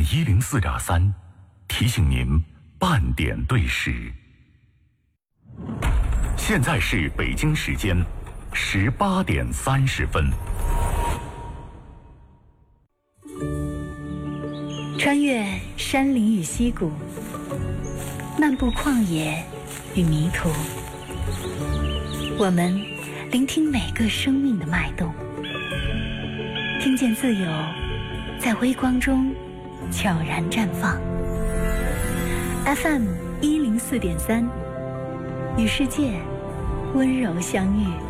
104.3，提醒您半点对时。现在是北京时间18点30分。 穿越山林与溪谷，漫步旷野与迷途，我们聆听每个生命的脉动，听见自由在微光中悄然绽放。FM 104.3，与世界温柔相遇。